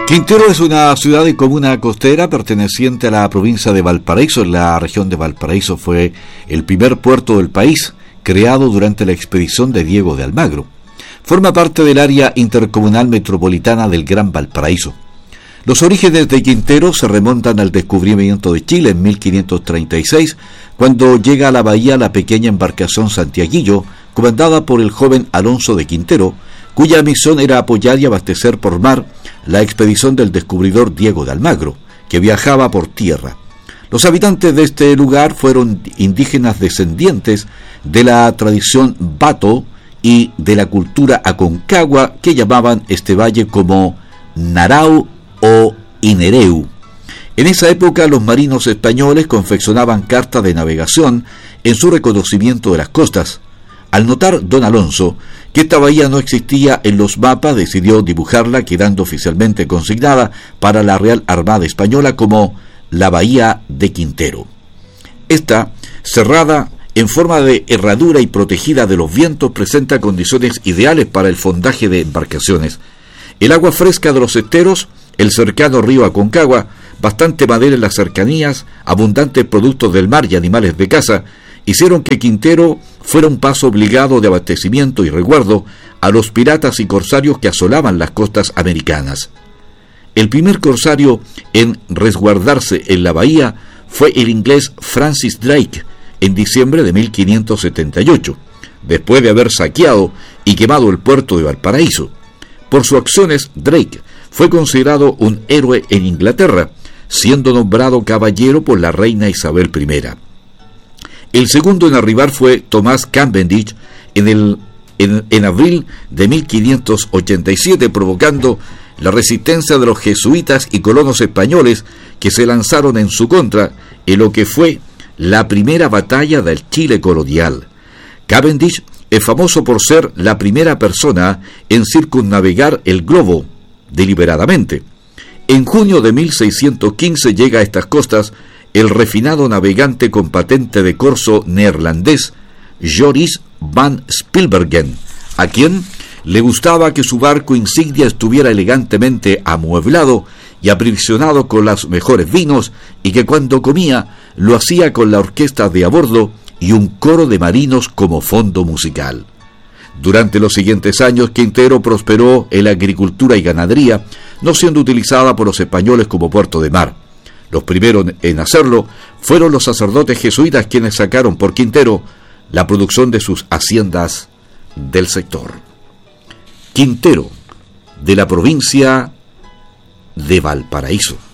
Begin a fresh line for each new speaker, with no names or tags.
Quintero es una ciudad y comuna costera perteneciente a la provincia de Valparaíso. En la región de Valparaíso fue el primer puerto del país, creado durante la expedición de Diego de Almagro. Forma parte del área intercomunal metropolitana del Gran Valparaíso. Los orígenes de Quintero se remontan al descubrimiento de Chile en 1536, cuando llega a la bahía la pequeña embarcación Santiaguillo, comandada por el joven Alonso de Quintero, cuya misión era apoyar y abastecer por mar la expedición del descubridor Diego de Almagro, que viajaba por tierra. Los habitantes de este lugar fueron indígenas descendientes de la tradición Bato y de la cultura Aconcagua, que llamaban este valle como Narau o Inereu. En esa época los marinos españoles confeccionaban cartas de navegación en su reconocimiento de las costas. Al notar don Alonso que esta bahía no existía en los mapas, decidió dibujarla, quedando oficialmente consignada para la Real Armada Española como la Bahía de Quintero. Esta, cerrada en forma de herradura y protegida de los vientos, presenta condiciones ideales para el fondaje de embarcaciones. El agua fresca de los esteros, el cercano río Aconcagua, bastante madera en las cercanías, abundantes productos del mar y animales de caza, hicieron que Quintero fuera un paso obligado de abastecimiento y resguardo a los piratas y corsarios que asolaban las costas americanas. El primer corsario en resguardarse en la bahía fue el inglés Francis Drake en diciembre de 1578, después de haber saqueado y quemado el puerto de Valparaíso. Por sus acciones, Drake fue considerado un héroe en Inglaterra, siendo nombrado caballero por la reina Isabel I. El segundo en arribar fue Tomás Cavendish en abril de 1587, provocando la resistencia de los jesuitas y colonos españoles que se lanzaron en su contra en lo que fue la primera batalla del Chile colonial. Cavendish es famoso por ser la primera persona en circunnavegar el globo deliberadamente. En junio de 1615 llega a estas costas el refinado navegante con patente de corso neerlandés Joris van Spilbergen, a quien le gustaba que su barco insignia estuviera elegantemente amueblado y aprisionado con los mejores vinos, y que cuando comía lo hacía con la orquesta de a bordo y un coro de marinos como fondo musical. Durante los siguientes años, Quintero prosperó en la agricultura y ganadería, no siendo utilizada por los españoles como puerto de mar. Los primeros en hacerlo fueron los sacerdotes jesuitas, quienes sacaron por Quintero la producción de sus haciendas del sector. Quintero, de la provincia de Valparaíso.